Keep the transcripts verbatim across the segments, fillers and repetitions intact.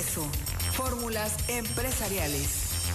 Expreso, fórmulas empresariales.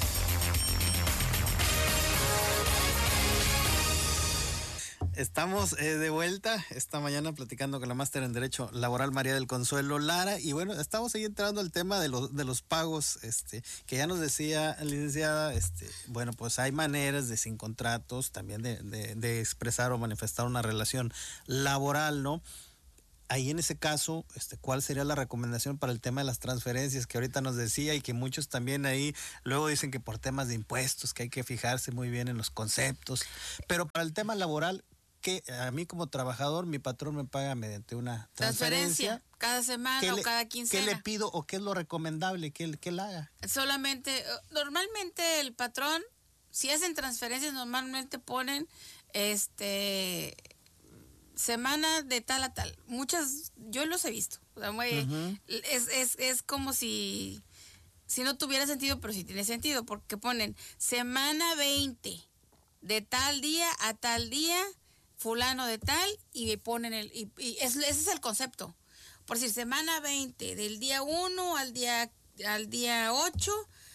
Estamos eh, de vuelta esta mañana platicando con la máster en Derecho Laboral María del Consuelo Lara, y bueno, estamos ahí entrando al tema de los de los pagos, este, que ya nos decía la licenciada, este, bueno, pues hay maneras de sin contratos también de, de, de expresar o manifestar una relación laboral, ¿no? Ahí en ese caso, este, ¿cuál sería la recomendación para el tema de las transferencias que ahorita nos decía y que muchos también ahí luego dicen que por temas de impuestos que hay que fijarse muy bien en los conceptos, pero para el tema laboral, que a mí como trabajador mi patrón me paga mediante una transferencia, transferencia cada semana o le, cada quincena? ¿Qué le pido o qué es lo recomendable que él que él haga? Solamente, normalmente el patrón, si hacen transferencias, normalmente ponen este semana de tal a tal. Muchas, yo los he visto. O sea, muy, uh-huh. es, es, es como si, si no tuviera sentido, pero sí tiene sentido, porque ponen semana veinte, de tal día a tal día, fulano de tal, y ponen el, y, y es, ese es el concepto. Por decir, semana veinte, del día uno al día, al día ocho,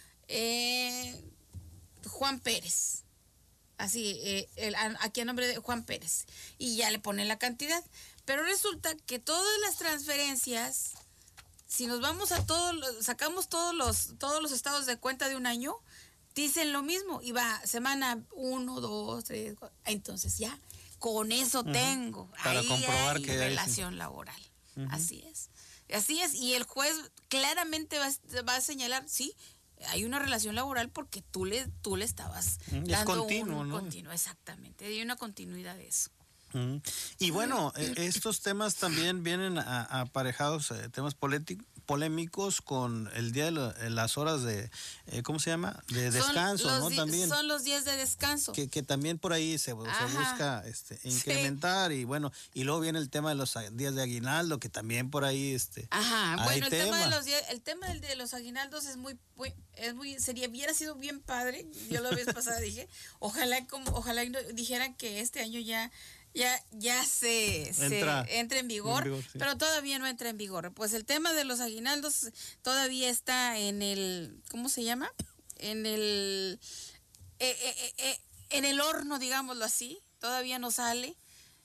eh, Juan Pérez. Así, eh, el, aquí a nombre de Juan Pérez. Y ya le ponen la cantidad. Pero resulta que todas las transferencias, si nos vamos a todos, sacamos todos los, todos los estados de cuenta de un año, dicen lo mismo. Y va semana uno, dos, tres, cuatro. Entonces ya, con eso uh-huh. tengo. Para ahí comprobar hay que relación hay... laboral. Uh-huh. Así es. Así es. Y el juez claramente va, va a señalar, sí, hay una relación laboral porque tú le tú le estabas mm, dando es continuo, un ¿no? continuo, exactamente, hay una continuidad de eso. Mm. Y bueno, eh, estos temas también vienen a, a aparejados, eh, temas políticos, polémicos con el día de lo, las horas de, eh, ¿cómo se llama? De descanso, ¿no? Di- También. Son los días de descanso. Que, que también por ahí se, se busca este, incrementar, sí. Y bueno, y luego viene el tema de los días de aguinaldo, que también por ahí este. Ajá, bueno, el tema. tema de los días, el tema del de los aguinaldos es muy, muy, es muy, sería, hubiera sido bien padre. Yo la vez pasada dije, ojalá como, ojalá dijeran que este año ya Ya, ya se, entra, se entra en vigor, en vigor sí. Pero todavía no entra en vigor. Pues el tema de los aguinaldos todavía está en el, ¿cómo se llama? En el, eh, eh, eh, en el horno, digámoslo así. Todavía no sale,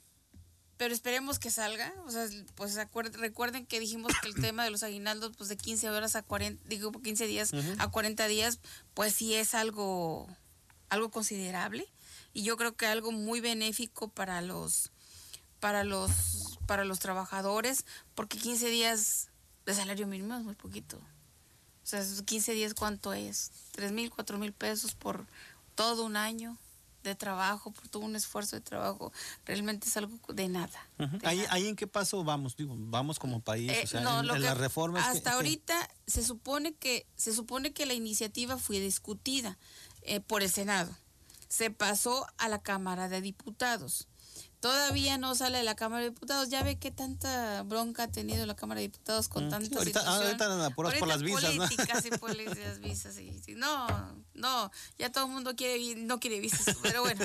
pero esperemos que salga. O sea, pues acuerden, recuerden que dijimos que el tema de los aguinaldos, pues de quince horas a cuarenta, digo quince días uh-huh. a cuarenta días, pues sí es algo, algo considerable. Y yo creo que algo muy benéfico para los para los para los trabajadores, porque quince días de salario mínimo es muy poquito. O sea, esos quince días, ¿cuánto es? Tres mil, cuatro mil pesos por todo un año de trabajo, por todo un esfuerzo de trabajo. Realmente es algo de nada. Uh-huh. De ¿Ahí, nada. ¿Ahí en qué paso vamos? Digo, vamos como país, eh, o sea, no, en, lo en que, las reformas. Hasta que, ahorita que... se supone que se supone que la iniciativa fue discutida eh, por el Senado. Se pasó a la Cámara de Diputados. Todavía no sale de la Cámara de Diputados. Ya ve qué tanta bronca ha tenido la Cámara de Diputados con mm, tanta ahorita, situación. Ahorita andan apuros por las visas, políticas, ¿no? y políticas, visas. Y, y, no, no, ya todo el mundo quiere, no quiere visas. Pero bueno,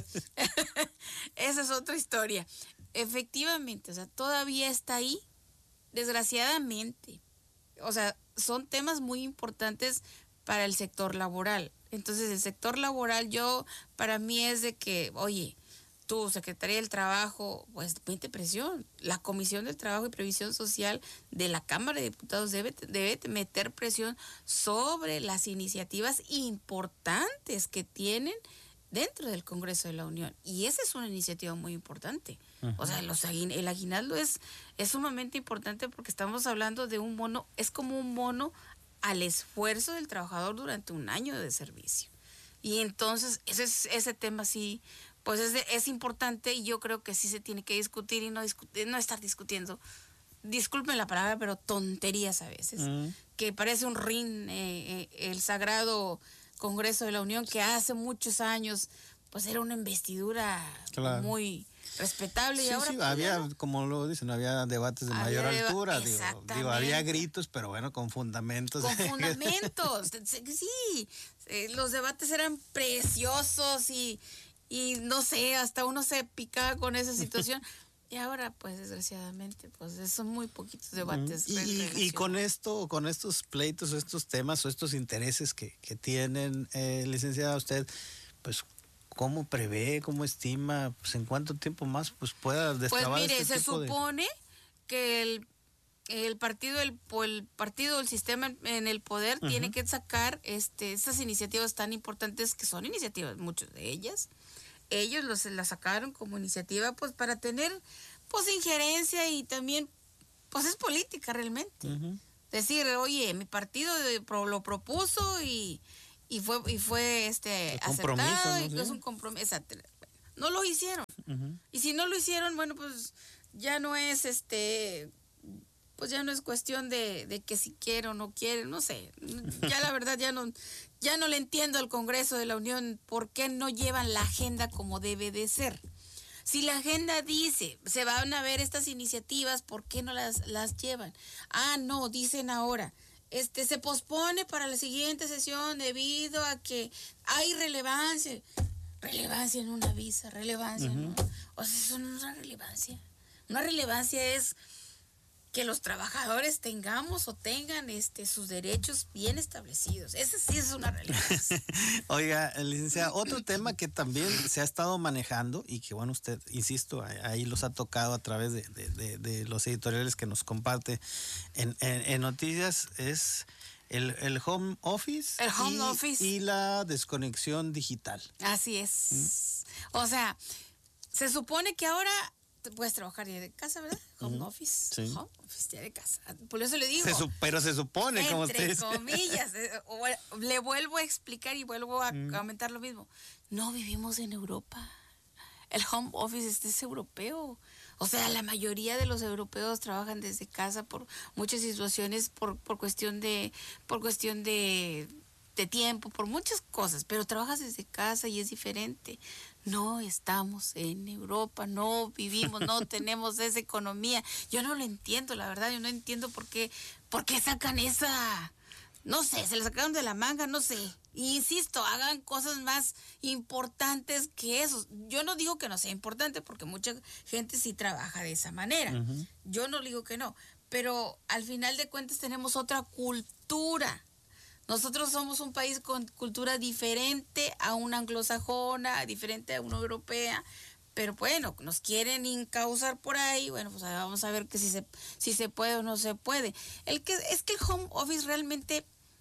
esa es otra historia. Efectivamente, o sea, todavía está ahí, desgraciadamente. O sea, son temas muy importantes para el sector laboral. Entonces, el sector laboral, yo, para mí es de que, oye, tú, Secretaría del Trabajo, pues mete presión. La Comisión del Trabajo y Previsión Social de la Cámara de Diputados debe, debe meter presión sobre las iniciativas importantes que tienen dentro del Congreso de la Unión. Y esa es una iniciativa muy importante. Uh-huh. O sea, los aguin- el aguinaldo es, es sumamente importante porque estamos hablando de un bono, es como un bono al esfuerzo del trabajador durante un año de servicio. Y entonces ese, ese tema sí, pues es, de, es importante y yo creo que sí se tiene que discutir y no, discutir, no estar discutiendo, disculpen la palabra, pero tonterías a veces, uh-huh. que parece un ring, eh, eh, el sagrado Congreso de la Unión, que hace muchos años pues era una investidura claro. muy respetable. Sí, y ahora sí, pues, había, ¿no? como lo dicen, había debates de había mayor deba- altura, digo, digo, había gritos, pero bueno, con fundamentos. Con fundamentos, sí, eh, los debates eran preciosos y, y no sé, hasta uno se picaba con esa situación, Y ahora, pues, desgraciadamente, pues, son muy poquitos debates. Y, y, y con esto, con estos pleitos, estos temas o estos intereses que, que tienen, eh, licenciada, usted, pues, ¿cómo prevé, cómo estima, pues, en cuánto tiempo más pues pueda destrabar Pues mire, este se tipo de... supone que el, el partido, el, el partido, el sistema en el poder uh-huh. tiene que sacar este, estas iniciativas tan importantes que son iniciativas, muchas de ellas. Ellos los, las sacaron como iniciativa pues para tener pues injerencia y también pues es política realmente. Uh-huh. Decir, oye, mi partido lo propuso y, y fue y fue este aceptado, y ¿no? Es un compromiso. No lo hicieron. Uh-huh. Y si no lo hicieron, bueno, pues ya no es este pues ya no es cuestión de, de que si quiere o no quiere, no sé. Ya la verdad ya no ya no le entiendo al Congreso de la Unión por qué no llevan la agenda como debe de ser. Si la agenda dice, se van a ver estas iniciativas, ¿por qué no las, las llevan? Ah, no, dicen ahora, este se pospone para la siguiente sesión debido a que hay relevancia. Relevancia en una visa, relevancia, uh-huh. ¿no? O sea, eso no es una relevancia. Una relevancia es que los trabajadores tengamos o tengan este sus derechos bien establecidos. Ese sí es una relevancia. Oiga, licenciada, otro tema que también se ha estado manejando y que, bueno, usted, insisto, ahí los ha tocado a través de, de, de, de los editoriales que nos comparte en, en, en noticias es el, el home office, el home y, office y la desconexión digital. Así es. ¿Mm? O sea, se supone que ahora puedes trabajar ya de casa, ¿verdad? Home uh-huh. office. Sí. Home office ya de casa. Por eso le digo. Se su- pero se supone, entre como usted dice. comillas. Le vuelvo a explicar y vuelvo a mm. comentar lo mismo. No vivimos en Europa. El home office este es europeo. O sea, la mayoría de los europeos trabajan desde casa por muchas situaciones, por, por cuestión de, por cuestión de, de tiempo, por muchas cosas, pero trabajas desde casa y es diferente. No estamos en Europa, no vivimos, no tenemos esa economía. Yo no lo entiendo, la verdad, yo no entiendo por qué, por qué sacan esa, no sé, se la sacaron de la manga, no sé. Y insisto, hagan cosas más importantes que eso. Yo no digo que no sea importante, porque mucha gente sí trabaja de esa manera. Uh-huh. Yo no digo que no, pero al final de cuentas tenemos otra cultura. Nosotros somos un país con cultura diferente a una anglosajona, diferente a una europea, pero bueno, nos quieren encauzar por ahí, bueno, pues vamos a ver que si se, si se puede o no se puede. El que, es que el home office realmente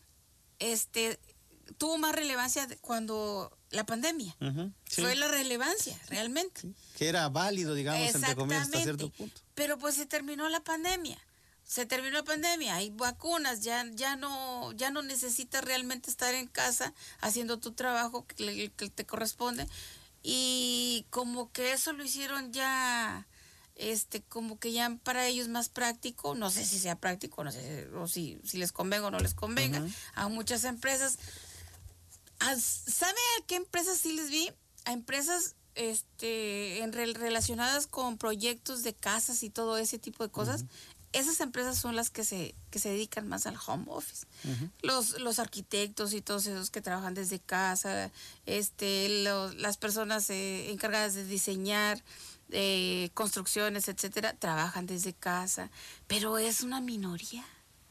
este, tuvo más relevancia cuando la pandemia. Uh-huh, sí. Fue la relevancia, realmente. Sí, que era válido, digamos, entre comillas, hasta cierto punto. Pero pues se terminó la pandemia. Se terminó la pandemia, hay vacunas, ya, ya no, ya no necesitas realmente estar en casa haciendo tu trabajo que, que te corresponde. Y como que eso lo hicieron ya, este, como que ya para ellos más práctico, no sé si sea práctico, no sé o si, si les convenga o no les convenga, uh-huh. a muchas empresas. ¿Sabe a qué empresas sí les vi? A empresas este, en re, relacionadas con proyectos de casas y todo ese tipo de cosas. Uh-huh. Esas empresas son las que se que se dedican más al home office. Uh-huh. Los los arquitectos y todos esos que trabajan desde casa, este los, las personas eh, encargadas de diseñar eh, construcciones, etcétera, trabajan desde casa, pero es una minoría.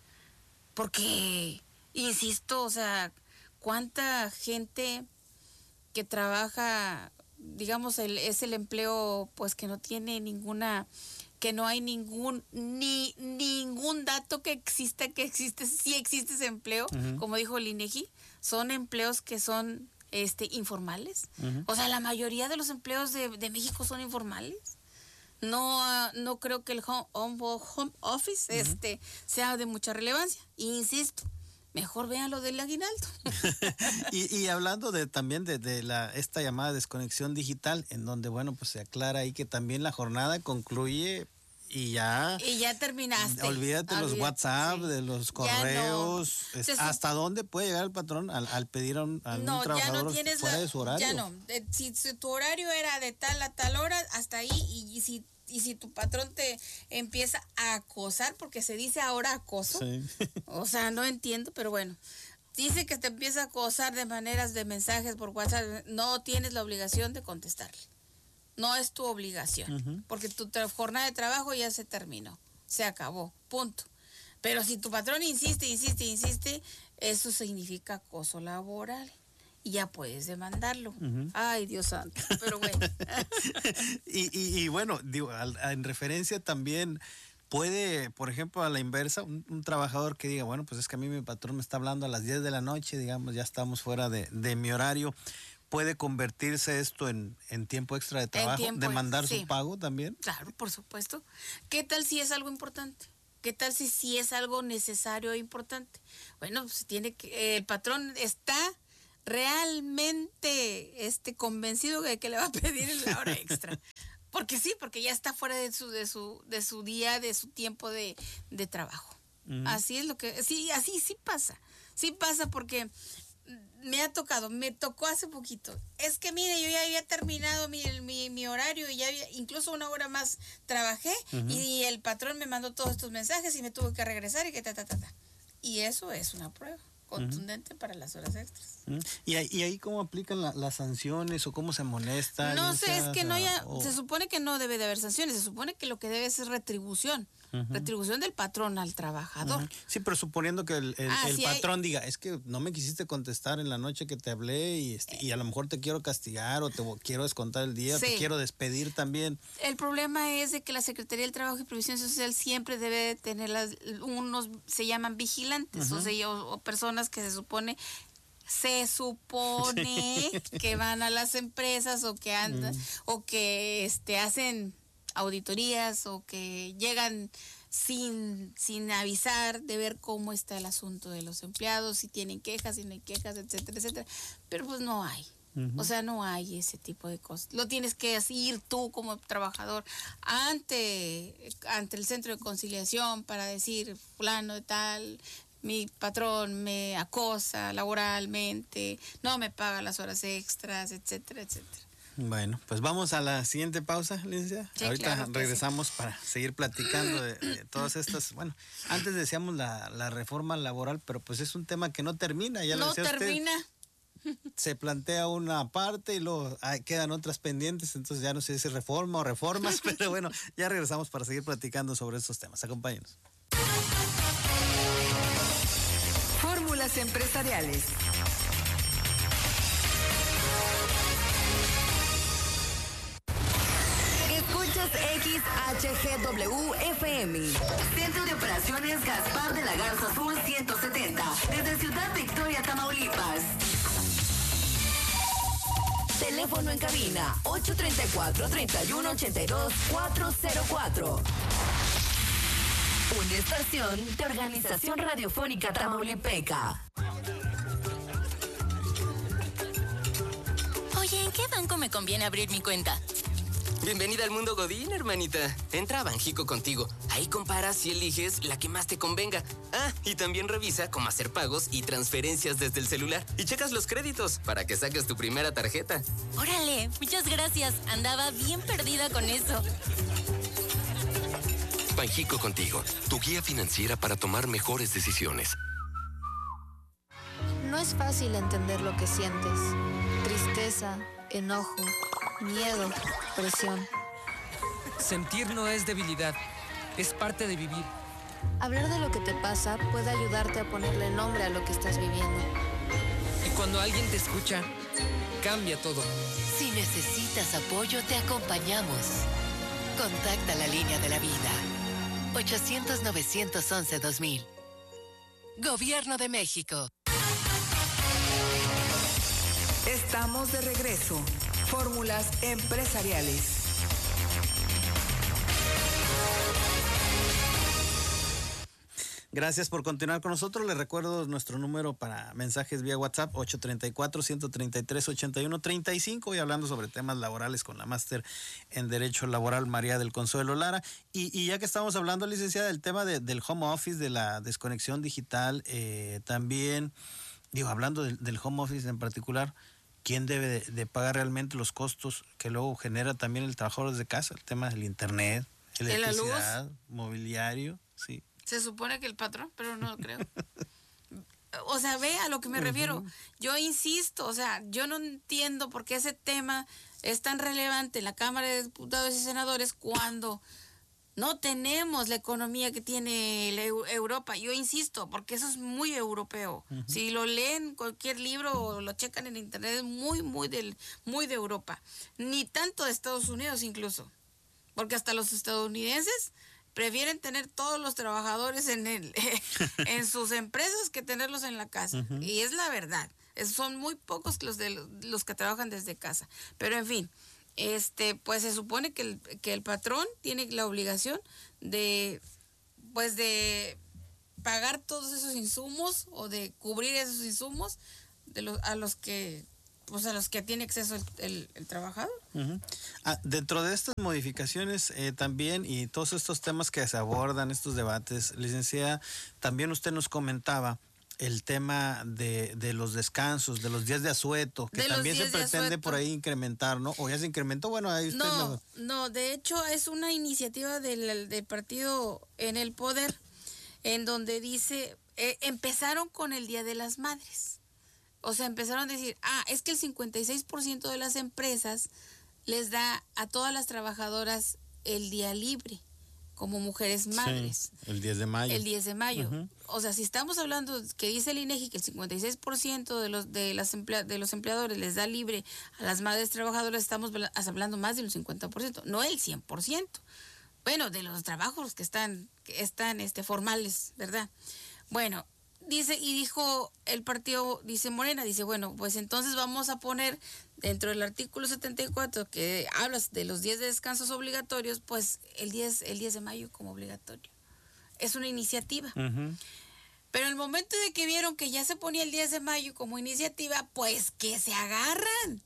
Porque insisto, o sea, cuánta gente que trabaja, digamos, el, es el empleo pues que no tiene ninguna que no hay ningún ni ningún dato que exista, que existe, sí existe ese empleo, uh-huh. como dijo el INEGI, son empleos que son este informales. Uh-huh. O sea, la mayoría de los empleos de, de México son informales. No, uh, no creo que el home, home office uh-huh. este, sea de mucha relevancia. E insisto, mejor vean lo del aguinaldo. y, y hablando de también de, de la esta llamada desconexión digital, en donde, bueno, pues se aclara ahí que también la jornada concluye y ya... Y ya terminaste. Olvídate, olvídate los WhatsApp, sí. de los correos. No. Es, ¿Hasta su... dónde puede llegar el patrón al, al pedir a un, a no, un trabajador ya no tienes fuera la, de su horario? Ya no. Si, si tu horario era de tal a tal hora, hasta ahí, y, y si... Y si tu patrón te empieza a acosar, porque se dice ahora acoso, sí. o sea, no entiendo, pero bueno, dice que te empieza a acosar de maneras de mensajes por WhatsApp, no tienes la obligación de contestarle. no es tu obligación, uh-huh. porque tu tra- jornada de trabajo ya se terminó, se acabó, punto. Pero si tu patrón insiste, insiste, insiste, eso significa acoso laboral. Y ya puedes demandarlo. Uh-huh. Ay, Dios santo, pero bueno. y, y, y bueno, digo, al, a, en referencia también puede, por ejemplo, a la inversa, un, un trabajador que diga, bueno, pues es que a mí mi patrón me está hablando a las diez de la noche, digamos, ya estamos fuera de, de mi horario. ¿Puede convertirse esto en, en tiempo extra de trabajo? Tiempo, ¿Demandar sí. su pago también? Claro, por supuesto. ¿Qué tal si es algo importante? ¿Qué tal si, si es algo necesario e importante? Bueno, pues tiene que, el patrón está realmente este, convencido de que le va a pedir la hora extra. Porque sí, porque ya está fuera de su, de su, de su día, de su tiempo de, de trabajo. Uh-huh. Así es lo que, sí, así sí pasa. Sí pasa porque me ha tocado, me tocó hace poquito. Es que mire, yo ya había terminado mi, mi, mi horario y ya había, incluso una hora más trabajé, uh-huh. y el patrón me mandó todos estos mensajes y me tuve que regresar y que ta, ta, ta, ta. Y eso es una prueba contundente uh-huh. para las horas extras. Uh-huh. ¿Y, ahí, ¿Y ahí cómo aplican la, las sanciones o cómo se amonesta? No sé, es que no haya, o... se supone que no debe de haber sanciones, se supone que lo que debe es retribución. Uh-huh. Retribución del patrón al trabajador. Uh-huh. Sí, pero suponiendo que el, el, ah, el sí patrón hay... diga, es que no me quisiste contestar en la noche que te hablé y, este, eh. y a lo mejor te quiero castigar o te quiero descontar el día, sí. te quiero despedir también. El problema es de que la Secretaría del Trabajo y Previsión Social siempre debe tener las, unos, se llaman vigilantes, uh-huh. o, sea, o, o personas que se supone... Se supone sí. que van a las empresas o que andan, mm. o que este hacen auditorías o que llegan sin, sin avisar de ver cómo está el asunto de los empleados, si tienen quejas, si no hay quejas, etcétera, etcétera. Pero pues no hay. Uh-huh. O sea, no hay ese tipo de cosas. Lo tienes que ir tú como trabajador ante, ante el centro de conciliación para decir, fulano de tal... mi patrón me acosa laboralmente, no me paga las horas extras, etcétera, etcétera. Bueno, pues vamos a la siguiente pausa, licenciada. Sí, ahorita claro regresamos sí. para seguir platicando de, de todas estas, bueno, antes decíamos la, la reforma laboral, pero pues es un tema que no termina, ya lo no decía termina. Usted, se plantea una parte y luego ah, quedan otras pendientes, entonces ya no sé si es reforma o reformas, pero bueno, ya regresamos para seguir platicando sobre estos temas. Acompáñenos. Fórmulas empresariales. Escuchas X H G W F M. Centro de Operaciones Gaspar de la Garza Azul ciento setenta. Desde Ciudad Victoria, Tamaulipas. Teléfono en cabina ocho tres cuatro, tres uno ocho dos, cuatro cero cuatro. Una estación de Organización Radiofónica Tamaulipeca. Oye, ¿en qué banco me conviene abrir mi cuenta? Bienvenida al mundo Godín, hermanita. Entra a Banjico Contigo. Ahí comparas y eliges la que más te convenga. Ah, y también revisa cómo hacer pagos y transferencias desde el celular. Y checas los créditos para que saques tu primera tarjeta. Órale, muchas gracias. Andaba bien perdida con eso. Banjico Contigo, tu guía financiera para tomar mejores decisiones. No es fácil entender lo que sientes. Tristeza, enojo, miedo, presión. Sentir no es debilidad, es parte de vivir. Hablar de lo que te pasa puede ayudarte a ponerle nombre a lo que estás viviendo. Y cuando alguien te escucha, cambia todo. Si necesitas apoyo, te acompañamos. Contacta la línea de la vida. ochocientos, novecientos once, dos mil. Gobierno de México. Estamos de regreso. Fórmulas empresariales. Gracias por continuar con nosotros. Les recuerdo nuestro número para mensajes vía WhatsApp, ocho tres cuatro, uno tres tres, ocho uno tres cinco, y hablando sobre temas laborales con la máster en Derecho Laboral María del Consuelo Lara. Y, y ya que estamos hablando, licenciada, del tema de, del home office, de la desconexión digital, eh, también, digo, hablando de, del home office en particular, ¿quién debe de, de pagar realmente los costos que luego genera también el trabajador desde casa? El tema del internet, electricidad, mobiliario, sí. Se supone que el patrón, pero no lo creo. O sea, ve a lo que me refiero. Yo insisto, o sea, yo no entiendo por qué ese tema es tan relevante en la Cámara de Diputados y Senadores cuando no tenemos la economía que tiene la Europa? Yo insisto, porque eso es muy europeo. Uh-huh. Si lo leen cualquier libro o lo checan en internet, es muy, muy, del, muy de Europa. Ni tanto de Estados Unidos incluso. Porque hasta los estadounidenses prefieren tener todos los trabajadores en el, en sus empresas que tenerlos en la casa. Uh-huh. Y es la verdad. Es, son muy pocos los, de, los que trabajan desde casa. Pero en fin, este, pues se supone que el, que el patrón tiene la obligación de, pues de pagar todos esos insumos o de cubrir esos insumos de los, a los que... pues a los que tiene acceso el, el, el trabajador. Uh-huh. Ah, dentro de estas modificaciones eh, también y todos estos temas que se abordan, estos debates, licenciada, también usted nos comentaba el tema de, de los descansos, de los días de asueto, que de también se pretende por ahí incrementar, ¿no? O ya se incrementó, bueno, ahí usted no, lo... no, de hecho es una iniciativa del, del partido en el poder, en donde dice, eh, empezaron con el Día de las Madres. O sea, empezaron a decir, ah, es que el cincuenta y seis por ciento de las empresas les da a todas las trabajadoras el día libre, como mujeres madres. Sí, el diez de mayo. El diez de mayo. Uh-huh. O sea, si estamos hablando, que dice el INEGI que el cincuenta y seis por ciento de los, de, las emplea, de los empleadores les da libre a las madres trabajadoras, estamos hablando más del cincuenta por ciento, no el cien por ciento. Bueno, de los trabajos que están, que están este, formales, ¿verdad? Bueno, dice, y dijo el partido, dice Morena, dice, bueno, pues entonces vamos a poner dentro del artículo setenta y cuatro que habla de los días de descansos obligatorios, pues el diez, el diez de mayo como obligatorio. Es una iniciativa. Uh-huh. Pero el momento de que vieron que ya se ponía el diez de mayo como iniciativa, pues que se agarran.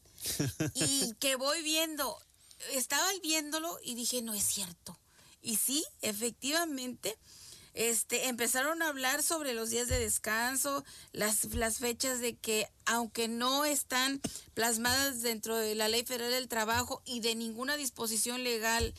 Y que voy viendo, estaba viéndolo y dije, no es cierto. Y sí, efectivamente, Este, empezaron a hablar sobre los días de descanso, las, las fechas de que, aunque no están plasmadas dentro de la Ley Federal del Trabajo y de ninguna disposición legal,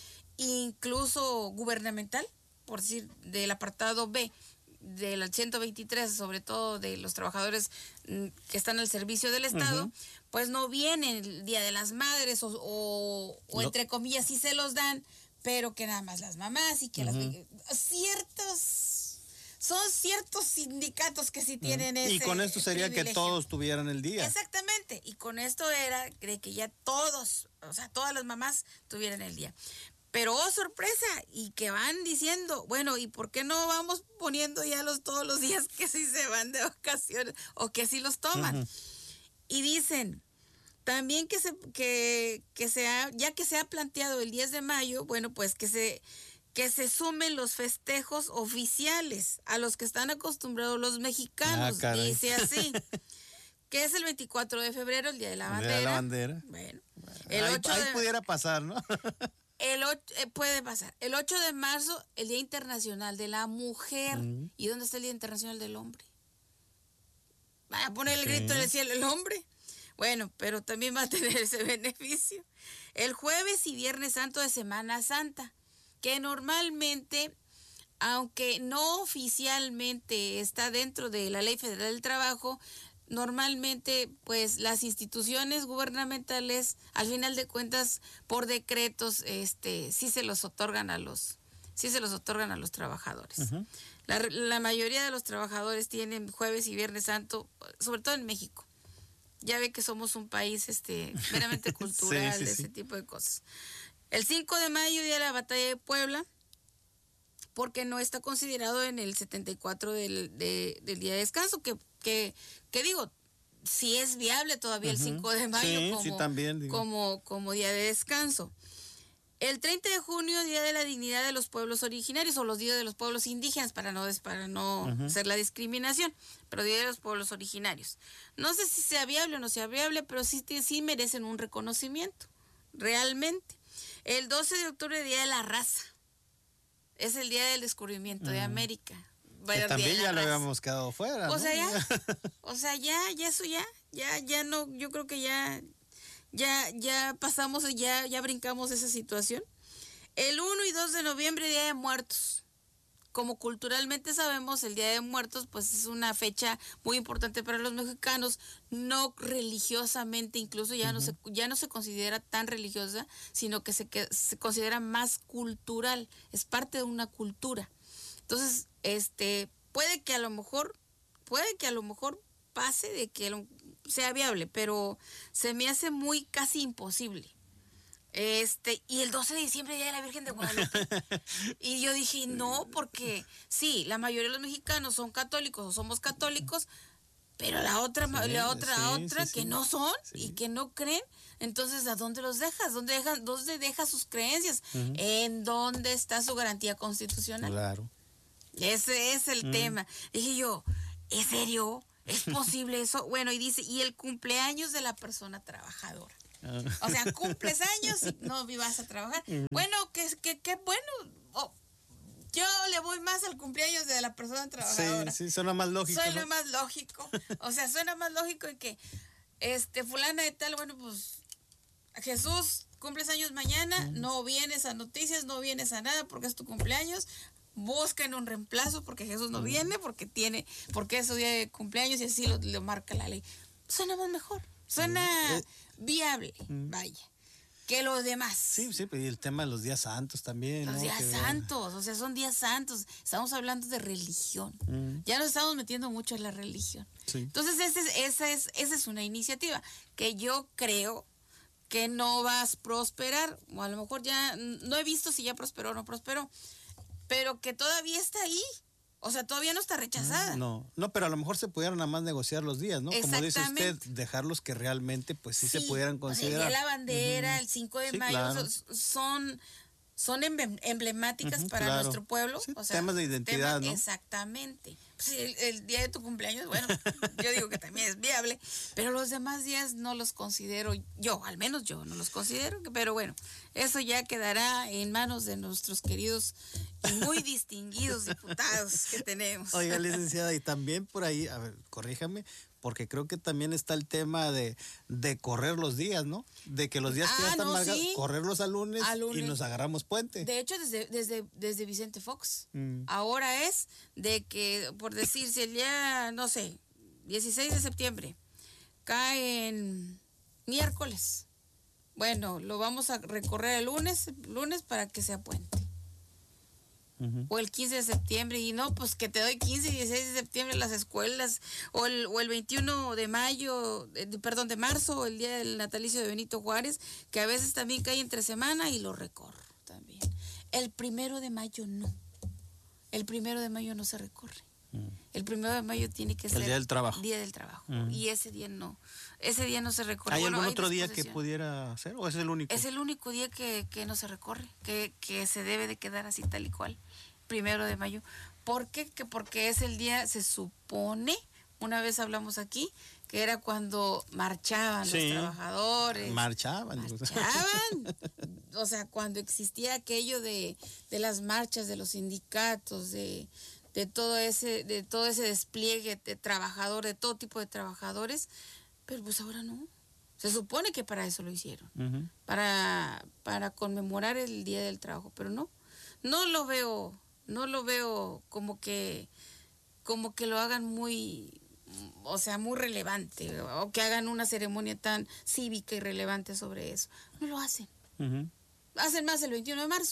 incluso gubernamental, por decir, del apartado B, del ciento veintitrés, sobre todo de los trabajadores que están al servicio del Estado, uh-huh. pues no viene el Día de las Madres o, o, o no. entre comillas, sí se los dan, pero que nada más las mamás y que uh-huh. las ciertos son ciertos sindicatos que sí tienen uh-huh. ese y con esto sería privilegio. Que todos tuvieran el día. Exactamente, y con esto era de que ya todos, o sea, todas las mamás tuvieran el día. Pero oh, sorpresa, y que van diciendo, bueno, ¿y por qué no vamos poniendo ya los todos los días que sí se van de vacaciones o que sí los toman? Uh-huh. Y dicen también que se que que se ha, ya que se ha planteado el diez de mayo, bueno, pues que se que se sumen los festejos oficiales a los que están acostumbrados los mexicanos, ah, dice así. Que es el veinticuatro de febrero, el Día de la Bandera. El Día de la Bandera. Bueno, el ahí, ocho de, ahí pudiera pasar, ¿no? El ocho, eh, puede pasar. El ocho de marzo, el Día Internacional de la Mujer. Uh-huh. ¿Y dónde está el Día Internacional del Hombre? Vaya a poner el okay. grito en el cielo el hombre. Bueno, pero también va a tener ese beneficio. El jueves y viernes santo de Semana Santa, que normalmente, aunque no oficialmente está dentro de la Ley Federal del Trabajo, normalmente pues las instituciones gubernamentales, al final de cuentas, por decretos, este, sí se los otorgan a los, sí se los otorgan a los trabajadores. Uh-huh. La, la mayoría de los trabajadores tienen jueves y viernes santo, sobre todo en México. Ya ve que somos un país este meramente cultural, sí, sí, de ese sí. tipo de cosas. El cinco de mayo, Día de la Batalla de Puebla, porque no está considerado en el setenta y cuatro del, de, del día de descanso, que, que, que digo, sí es viable todavía uh-huh. el cinco de mayo sí, como, sí, también, como, como día de descanso. El treinta de junio, Día de la Dignidad de los Pueblos Originarios, o los días de los pueblos indígenas, para no, para no uh-huh. hacer la discriminación, pero Día de los Pueblos Originarios. No sé si sea viable o no sea viable, pero sí, sí merecen un reconocimiento, realmente. El doce de octubre, Día de la Raza. Es el día del descubrimiento uh-huh. de América. Que también ya lo habíamos quedado fuera, o ¿no? sea, ya, o sea, ya, ya eso ya, ya, ya no, yo creo que ya... Ya, ya pasamos, ya, ya brincamos esa situación. El uno y dos de noviembre, Día de Muertos. como culturalmente sabemos, el Día de Muertos pues es una fecha muy importante para los mexicanos, no religiosamente, incluso ya, uh-huh. no, se, ya no se considera tan religiosa, sino que se, que se considera más cultural, es parte de una cultura. Entonces, este, puede que a lo mejor, puede que a lo mejor pase de que lo, sea viable, pero se me hace muy casi imposible. Este, y el doce de diciembre, Día de la Virgen de Guadalupe. Y yo dije, no, porque sí, la mayoría de los mexicanos son católicos o somos católicos, pero la otra, sí, la otra, sí, otra sí, que sí. no son sí. y que no creen, entonces ¿a dónde los dejas? ¿Dónde dejan, dónde deja sus creencias? Uh-huh. ¿En dónde está su garantía constitucional? Claro. Ese es el uh-huh. tema. Dije yo, ¿es serio? ¿Es posible eso? Bueno, y dice, y el cumpleaños de la persona trabajadora. O sea, cumples años y no vas a trabajar. Uh-huh. Bueno, qué que, que bueno. Oh, yo le voy más al cumpleaños de la persona trabajadora. Sí, sí, suena más lógico. Suena ¿no? más lógico. O sea, suena más lógico en que, este, fulana de tal, bueno, pues, Jesús, cumples años mañana, uh-huh. no vienes a noticias, no vienes a nada porque es tu cumpleaños. Busquen un reemplazo porque Jesús no uh-huh. viene, porque tiene, porque es su día de cumpleaños y así lo, lo marca la ley. Suena más mejor. Suena uh-huh. viable, uh-huh. vaya, que los demás. Sí, sí, y el tema de los días santos también. Los ¿no? días que, santos, o sea, son días santos. Estamos hablando de religión. Uh-huh. Ya nos estamos metiendo mucho en la religión. Sí. Entonces, ese es, esa, es, esa es una iniciativa que yo creo que no va a prosperar. O a lo mejor ya, no he visto si ya prosperó o no prosperó, pero que todavía está ahí. O sea, todavía no está rechazada. No, no, pero a lo mejor se pudieran nada más negociar los días, ¿no? Como dice usted, dejarlos que realmente, pues sí, sí se pudieran considerar. O sea, la bandera, uh-huh. el cinco de sí, mayo, claro. son, son emblemáticas uh-huh, para claro. nuestro pueblo. Sí, o sea, temas de identidad, tema, ¿no? Exactamente. Pues el, el día de tu cumpleaños, bueno, yo digo que también es viable, pero los demás días no los considero, yo, al menos yo no los considero, pero bueno, eso ya quedará en manos de nuestros queridos y muy distinguidos diputados que tenemos. Oiga, licenciada, y también por ahí, a ver, corríjame, porque creo que también está el tema de, de correr los días, ¿no? De que los días ah, que ya están no, marcados, sí. correrlos al lunes, al lunes y nos agarramos puente. De hecho, desde, desde, desde Vicente Fox. Mm. Ahora es de que, por decir, si el día, no sé, dieciséis de septiembre, cae en miércoles, bueno, lo vamos a recorrer el lunes, lunes para que sea puente. Uh-huh. O el quince de septiembre, y no, pues que te doy quince y dieciséis de septiembre las escuelas, o el, o el veintiuno de mayo, eh, perdón, de marzo, el día del natalicio de Benito Juárez, que a veces también cae entre semana y lo recorro también. El primero de mayo no. El primero de mayo no se recorre. Uh-huh. El primero de mayo tiene que ser el día del trabajo. Día del trabajo. Uh-huh. Y ese día no. Ese día no se recorre. ¿Hay bueno, algún hay otro día que pudiera ser o es el único? Es el único día que, que no se recorre, que, que se debe de quedar así tal y cual. Primero de mayo. ¿Por qué? Que porque es el día, se supone, una vez hablamos aquí, que era cuando marchaban sí, los trabajadores. Marchaban. Marchaban. O sea, cuando existía aquello de, de las marchas de los sindicatos, de, de todo ese, de todo ese despliegue de trabajadores, de todo tipo de trabajadores, pero pues ahora no. Se supone que para eso lo hicieron, uh-huh. para, para conmemorar el Día del Trabajo, pero no, no lo veo, no lo veo como que, como que lo hagan muy, o sea, muy relevante, o que hagan una ceremonia tan cívica y relevante sobre eso. No lo hacen. Uh-huh. Hacen más el veintiuno de marzo.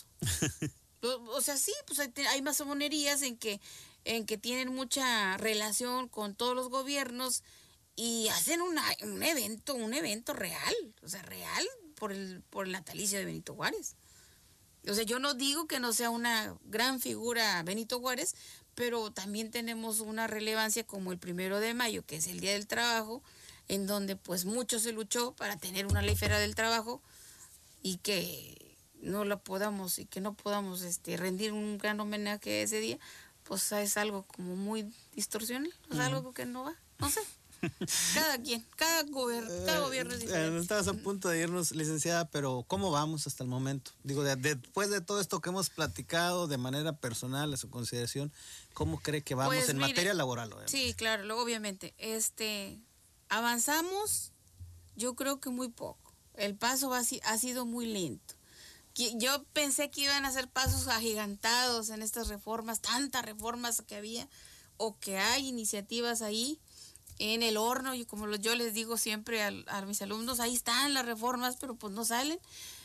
O sea, sí, pues hay, hay masonerías en que, en que tienen mucha relación con todos los gobiernos y hacen una, un evento, un evento real, o sea, real por el, por el natalicio de Benito Juárez. O sea, yo no digo que no sea una gran figura Benito Juárez, pero también tenemos una relevancia como el primero de mayo, que es el Día del Trabajo, en donde pues mucho se luchó para tener una ley federal del trabajo y que no la podamos y que no podamos este, rendir un gran homenaje ese día, pues es algo como muy distorsional, o sea, uh-huh. algo que no va, no sé. Cada quien, cada, gober, cada gobierno es diferente. Eh, estabas a punto de irnos, licenciada, pero ¿cómo vamos hasta el momento? Digo, de, de, después de todo esto que hemos platicado de manera personal, a su consideración, ¿cómo cree que vamos pues, en mire, materia laboral? Obviamente? Sí, claro, luego obviamente, este, avanzamos, yo creo que muy poco. El paso ha, ha sido muy lento. Yo pensé que iban a hacer pasos agigantados en estas reformas, tantas reformas que había o que hay iniciativas ahí en el horno, y como yo les digo siempre a, a mis alumnos, ahí están las reformas, pero pues no salen.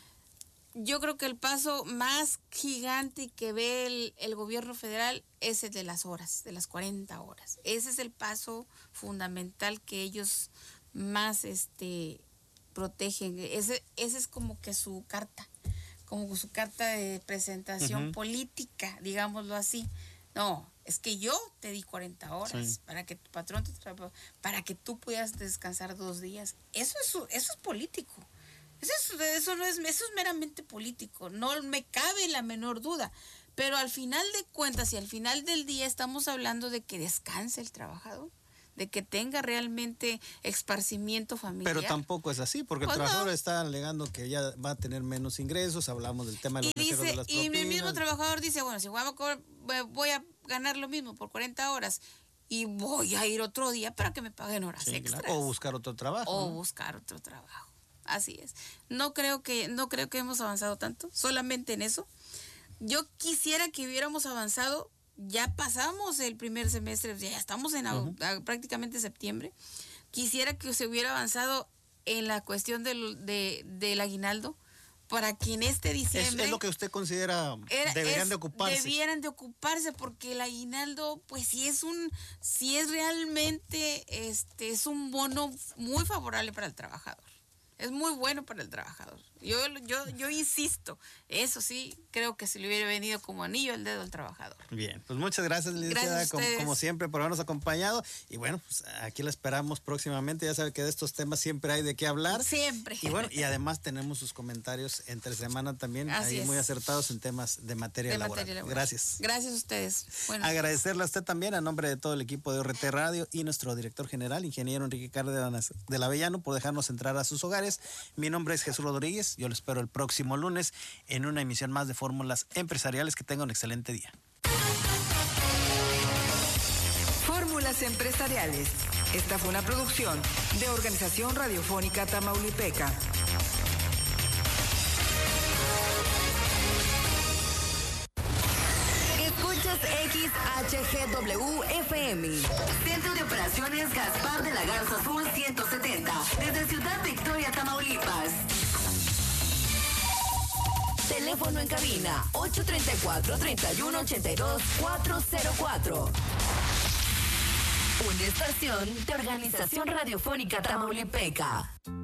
Yo creo que el paso más gigante que ve el, el gobierno federal es el de las horas, de las cuarenta horas. Ese es el paso fundamental que ellos más este, protegen. Ese, ese es como que su carta. como su carta de presentación uh-huh. política, digámoslo así. No, es que yo te di cuarenta horas sí. para que tu patrón te tra- para que tú puedas descansar dos días. Eso es eso es político. Eso es, eso no es eso es meramente político. No me cabe la menor duda. Pero al final de cuentas y al final del día estamos hablando de que descanse el trabajador, de que tenga realmente esparcimiento familiar. Pero tampoco es así, porque pues el trabajador no. está alegando que ya va a tener menos ingresos, hablamos del tema de los y dice, de las y el mismo trabajador dice, bueno, si voy a, voy a ganar lo mismo por cuarenta horas y voy a ir otro día para que me paguen horas sí, extras. Claro. O buscar otro trabajo. O ¿no? buscar otro trabajo. Así es. No creo que, no creo que hemos avanzado tanto, solamente en eso. Yo quisiera que hubiéramos avanzado. Ya pasamos el primer semestre, ya estamos en uh-huh. a, a, prácticamente septiembre. Quisiera que se hubiera avanzado en la cuestión del, de, del aguinaldo para que en este diciembre... Es, es lo que usted considera era, deberían es, de ocuparse. Debieran de ocuparse porque el aguinaldo, pues sí es un, sí es realmente, este, es un bono muy favorable para el trabajador. Es muy bueno para el trabajador. Yo, yo, yo insisto, eso sí, creo que se le hubiera venido como anillo al dedo al trabajador. Bien, pues muchas gracias, licenciada, como, como siempre, por habernos acompañado. Y bueno, pues aquí la esperamos próximamente. Ya sabe que de estos temas siempre hay de qué hablar. Siempre. Y bueno, y además tenemos sus comentarios entre semana también, Así ahí es. muy acertados en temas de materia, de laboral. materia laboral. Gracias. Gracias a ustedes. Bueno. Agradecerle a usted también, a nombre de todo el equipo de O R T Radio y nuestro director general, ingeniero Enrique Cárdenas del Avellano, por dejarnos entrar a sus hogares. Mi nombre es Jesús Rodríguez. Yo lo espero el próximo lunes en una emisión más de Fórmulas Empresariales. Que tenga un excelente día. Fórmulas Empresariales. Esta fue una producción de Organización Radiofónica Tamaulipeca. Escuchas X H G W F M. Centro de Operaciones Gaspar de la Garza Sur ciento setenta. Desde Ciudad Victoria, Tamaulipas. Teléfono en cabina ocho tres cuatro, tres uno ocho dos, cuatro cero cuatro. Una estación de Organización Radiofónica Tamaulipeca.